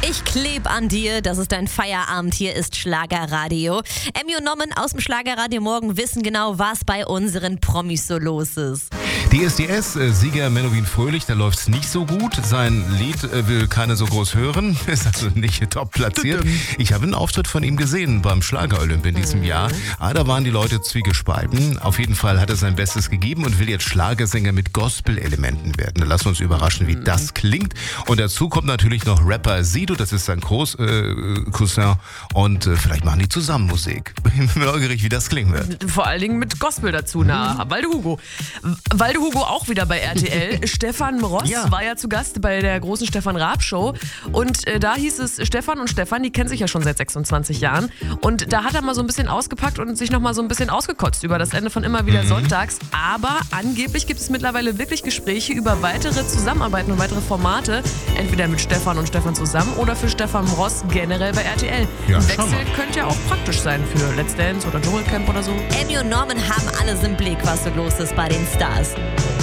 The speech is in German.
Ich kleb an dir, das ist dein Feierabend, hier ist Schlagerradio. Emmy und Norman aus dem Schlagerradio morgen wissen genau, was bei unseren Promis so los ist. DSDS-Sieger Menowin Fröhlich, da läuft's nicht so gut. Sein Lied will keiner so groß hören, ist also nicht top platziert. Ich habe einen Auftritt von ihm gesehen beim Schlager-Olymp in diesem Jahr. Da waren die Leute zwiegespalten. Auf jeden Fall hat er sein Bestes gegeben und will jetzt Schlagersänger mit Gospel-Elementen werden. Lass uns überraschen, wie das klingt. Und dazu kommt natürlich noch Rapper Sido, das ist sein Cousin. Und vielleicht machen die zusammen Musik. Bin neugierig, wie das klingen wird. Vor allen Dingen mit Gospel dazu. Walde Hugo auch wieder bei RTL. Stefan Ross war ja zu Gast bei der großen Stefan Raab Show. Und da hieß es, Stefan und Stefan, die kennen sich ja schon seit 26 Jahren. Und da hat er mal so ein bisschen ausgepackt und sich noch mal so ein bisschen ausgekotzt über das Ende von Immer wieder sonntags. Aber angeblich gibt es mittlerweile wirklich Gespräche über weitere Zusammenarbeiten und weitere Formate. Entweder mit Stefan und Stefan zusammen oder für Stefan Ross generell bei RTL. Ja, Ein Wechsel könnte ja auch praktisch sein für Let's Dance oder Dschungelcamp oder so. Emmy und Norman haben alles im Blick, was so los ist bei den Stars.